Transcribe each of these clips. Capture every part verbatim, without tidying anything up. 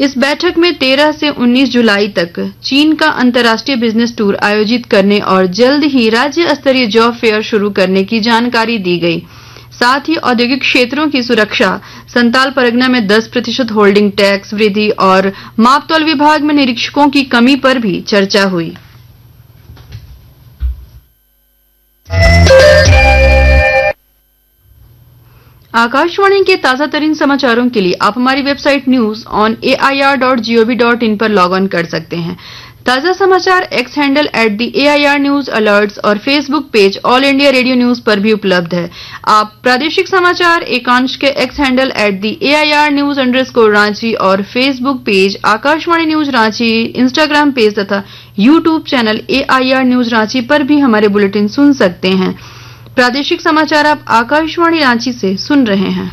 इस बैठक में तेरह से उन्नीस जुलाई तक चीन का अंतर्राष्ट्रीय बिजनेस टूर आयोजित करने और जल्द ही राज्य स्तरीय जॉब फेयर शुरू करने की जानकारी दी गई। साथ ही औद्योगिक क्षेत्रों की सुरक्षा, संताल परगना में दस प्रतिशत होल्डिंग टैक्स वृद्धि और मापतौल विभाग में निरीक्षकों की कमी पर भी चर्चा हुई। आकाशवाणी के ताजा तरीन समाचारों के लिए आप हमारी website news on A I R dot G O V dot in पर लॉग ऑन कर सकते हैं। ताजा समाचार x handle at the A I R news alerts और Facebook page all India radio news पर भी उपलब्ध है। आप प्रादेशिक समाचार एकांश के x handle at the A I R news underscore Ranchi और Facebook page Akashvani news Ranchi, Instagram page तथा YouTube channel A I R news Ranchi पर भी हमारे बुलेटिन सुन सकते हैं। प्रादेशिक समाचार आप आकाशवाणी रांची से सुन रहे हैं।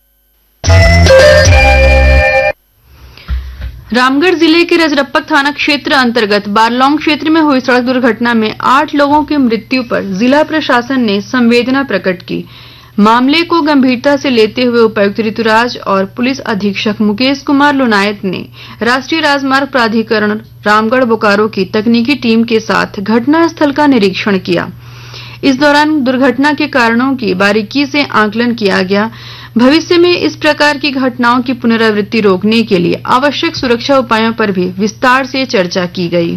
रामगढ़ जिले के रजरप्पा थाना क्षेत्र अंतर्गत बारलौंग क्षेत्र में हुई सड़क दुर्घटना में आठ लोगों की मृत्यु पर जिला प्रशासन ने संवेदना प्रकट की। मामले को गंभीरता से लेते हुए उपायुक्त ऋतुराज और पुलिस अधीक्षक मुकेश कुमार लोनायत ने राष्ट्रीय राजमार्ग प्राधिकरण रामगढ़ बोकारो की तकनीकी टीम के साथ घटनास्थल का निरीक्षण किया। इस दौरान दुर्घटना के कारणों की बारीकी से आकलन किया गया। भविष्य में इस प्रकार की घटनाओं की पुनरावृत्ति रोकने के लिए आवश्यक सुरक्षा उपायों पर भी विस्तार से चर्चा की गई।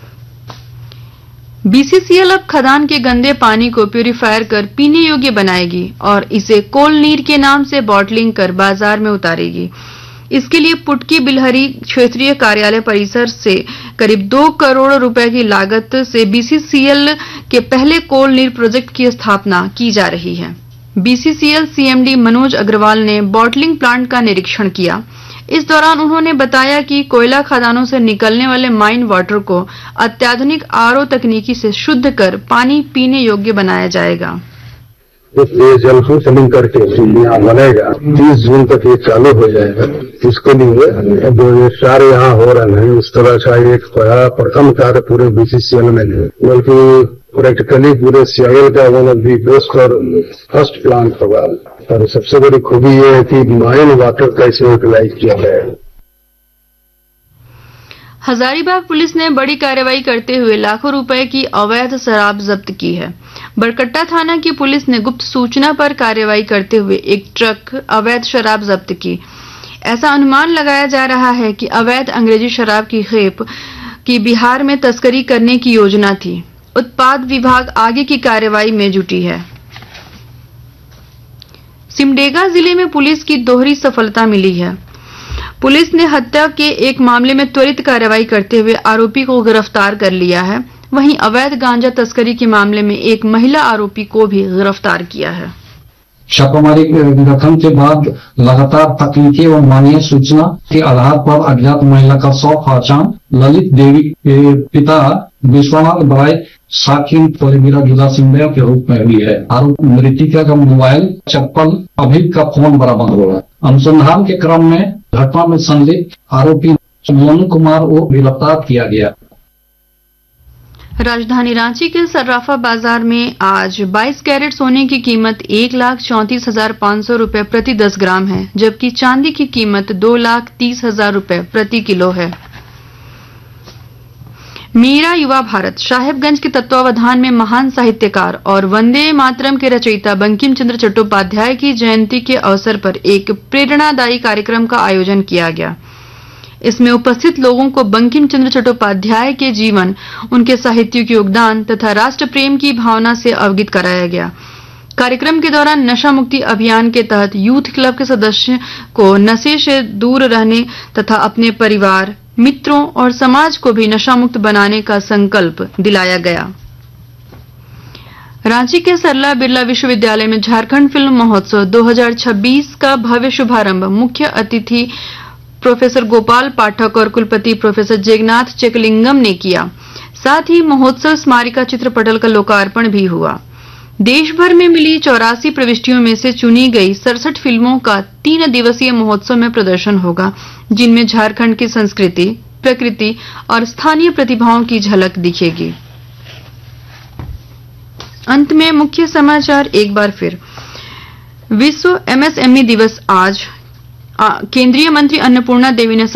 बी सी सी एल अब खदान के गंदे पानी को प्यूरिफायर कर पीने योग्य बनाएगी और इसे कोल नीर के नाम से बॉटलिंग कर बाजार में उतारेगी। इसके लिए पुटकी बिलहरी क्षेत्रीय कार्यालय परिसर से करीब दो करोड़ रुपए की लागत से बी सी सी एल के पहले कोल नीर प्रोजेक्ट की स्थापना की जा रही है। B C C L C M D Manoj Agarwal ने बॉटलिंग प्लांट का निरीक्षण किया। इस दौरान उन्होंने बताया कि कोयला खदानों से निकलने वाले माइन वाटर को अत्याधुनिक आर ओ तकनीकी से शुद्ध कर पानी पीने योग्य बनाया जाएगा। ये जल फिलिंग करके यहाँ बनेगा। तीस जून तक ये चालू हो जाएगा। इसके लिए जो ये कार्य यहाँ हो रहे हैं, इस तरह का एक प्रथम कार्य पूरे बी सी सी एल में है, बल्कि प्रैक्टिकली पूरे सी आई एल का वन ऑफ दी बेस्ट और फर्स्ट प्लांट होगा। और सबसे बड़ी खूबी ये है कि माइन वाटर कैसे यूटिलाइज किया जाए। हजारीबाग पुलिस ने बड़ी कार्रवाई करते हुए लाखों रुपए की अवैध शराब जब्त की है। बरकट्टा थाना की पुलिस ने गुप्त सूचना पर कार्रवाई करते हुए एक ट्रक अवैध शराब जब्त की। ऐसा अनुमान लगाया जा रहा है कि अवैध अंग्रेजी शराब की खेप की बिहार में तस्करी करने की योजना थी। उत्पाद विभाग आगे की कार्रवाई में जुटी है। सिमडेगा जिले में पुलिस की दोहरी सफलता मिली है। पुलिस ने हत्या के एक मामले में त्वरित कार्रवाई करते हुए आरोपी को गिरफ्तार कर लिया है। वहीं अवैध गांजा तस्करी के मामले में एक महिला आरोपी को भी गिरफ्तार किया है। छापामारी गठन के बाद लगातार तकनीकी और मानवीय सूचना के आधार पर अज्ञात महिला का शव पहचान ललित देवी के पिता विश्वनाथ बराय साकिन परिमीरा जिला सिमडेगा के रूप में हुई है। आरोप मृतिका का मोबाइल, चप्पल, अभी का फोन बरामद हुआ। अनुसंधान के क्रम में घटना में संलिप्त आरोपी मोनू कुमार को गिरफ्तार किया गया। राजधानी रांची के सर्राफा बाजार में आज बाईस कैरेट सोने की कीमत एक लाख चौंतीस हजार पांच सौ रूपये प्रति दस ग्राम है, जबकि चांदी की कीमत दो लाख तीस हजार रूपये प्रति किलो है। मेरा युवा भारत साहेबगंज के तत्वावधान में महान साहित्यकार और वंदे मातरम के रचयिता बंकिम चंद्र चट्टोपाध्याय की जयंती के अवसर पर एक प्रेरणादायी कार्यक्रम का आयोजन किया गया। इसमें उपस्थित लोगों को बंकिम चंद्र चट्टोपाध्याय के जीवन, उनके साहित्यिक योगदान तथा राष्ट्र प्रेम की भावना से अवगत कराया गया। कार्यक्रम के दौरान नशा मुक्ति अभियान के तहत यूथ क्लब के सदस्यों को नशे से दूर रहने तथा अपने परिवार, मित्रों और समाज को भी नशा मुक्त बनाने का संकल्प दिलाया गया। रांची के सरला बिरला विश्वविद्यालय में झारखंड फिल्म महोत्सव दो हज़ार छब्बीस का भव्य शुभारंभ मुख्य अतिथि प्रोफेसर गोपाल पाठक और कुलपति प्रोफेसर जगन्नाथ चेकलिंगम ने किया। साथ ही महोत्सव स्मारिका चित्रपटल का लोकार्पण भी हुआ। देश भर में मिली चौरासी प्रविष्टियों में से चुनी गई सड़सठ फिल्मों का तीन दिवसीय महोत्सव में प्रदर्शन होगा, जिनमें झारखंड की संस्कृति, प्रकृति और स्थानीय प्रतिभाओं की झलक दिखेगी। अंत में मुख्य समाचार एक बार फिर। विश्व एम एस एम ई दिवस आज। केंद्रीय मंत्री अन्नपूर्णा देवी ने